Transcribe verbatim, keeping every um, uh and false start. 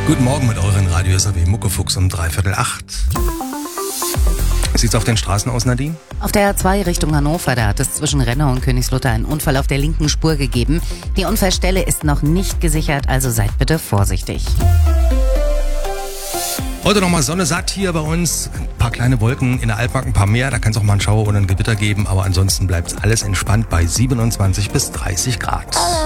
Guten Morgen mit euren Radio S R W Muckefuchs um dreiviertel acht. Wie sieht's auf den Straßen aus, Nadine? Auf der A zwei Richtung Hannover, da hat es zwischen Renner und Königslutter einen Unfall auf der linken Spur gegeben. Die Unfallstelle ist noch nicht gesichert, also seid bitte vorsichtig. Heute nochmal Sonne satt hier bei uns. Ein paar kleine Wolken in der Altmark, ein paar mehr. Da kann es auch mal einen Schauer oder ein Gewitter geben. Aber ansonsten bleibt alles entspannt bei siebenundzwanzig bis dreißig Grad.